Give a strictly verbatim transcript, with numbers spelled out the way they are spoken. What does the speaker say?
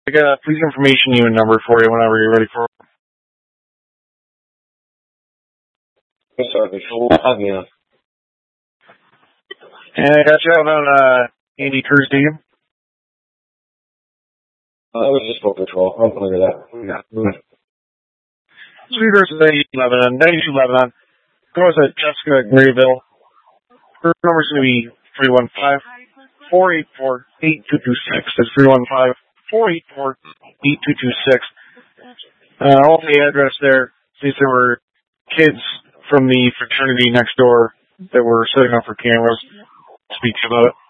I got a police information unit number for you whenever you're ready for it. Yes, sir. Yeah. And I got you out on uh, Andy Kerr Stadium. Uh, I was just for patrol. I'm familiar with that. Yeah. Mm-hmm. Sweet versus Lebanon, ninety-two Lebanon. Goes at Jessica Grayville. Her number's going to be three one five, four eight four, eight two two six. That's three one five, four eight four, eight two two six. Uh, all the address there, since there were kids from the fraternity next door that were setting up for cameras, speak about it.